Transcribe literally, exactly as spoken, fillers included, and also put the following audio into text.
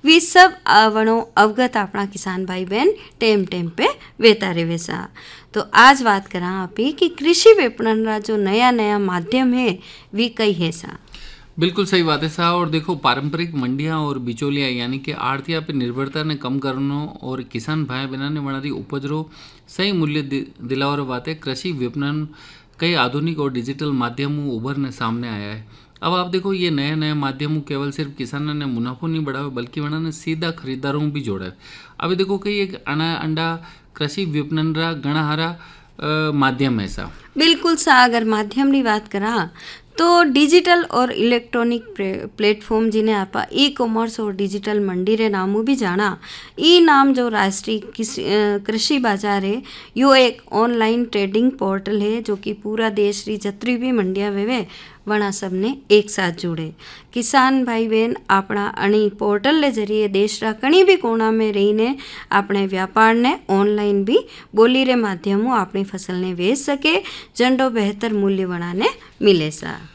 We सब आवणों अवगत अपना किसान भाई बहन टेम टेम पे वेता रेवे सा। तो आज बात करा आपी कि कृषि विपणन रा जो नया नया माध्यम है वी कई है सा। बिल्कुल सही बात है साहब। और देखो, पारंपरिक मंडियां और बिचौलिया यानी कि आड़तिया पे निर्भरता ने कम करनो और किसान भाई बहना ने बनारी उपज रो सही मूल्य दि, दिलावर बातें कृषि विपणन कई आधुनिक और डिजिटल माध्यमों उभरने सामने आया है। अब आप देखो, ये नए नए माध्यमों केवल सिर्फ किसानों ने मुनाफो नहीं बढ़ावे बल्कि उन्होंने सीधा खरीदारों भी जोड़ा है। अभी देखो कई एक अना अंडा कृषि विपणन रा घना हारा अ, माध्यम है सा। बिल्कुल सा अगर माध्यम की बात करा तो डिजिटल और इलेक्ट्रॉनिक प्लेटफॉर्म जिन्हें आप ई कॉमर्स और डिजिटल मंडी रे नामों भी जाना, ई नाम जो राष्ट्रीय कृषि बाजार है यो एक ऑनलाइन ट्रेडिंग पोर्टल है जो कि पूरा देश री जतरी भी मंडिया वेवे वणा सबने एक साथ जोड़े। किसान भाई बहन अपना अणी पोर्टल ले जरिए देश रा कणी भी कोना में रहीने अपने व्यापार ने ऑनलाइन भी बोली रे माध्यमों अपनी फसल ने बेच सके, जंडो बेहतर मूल्य बनाने मिले सा।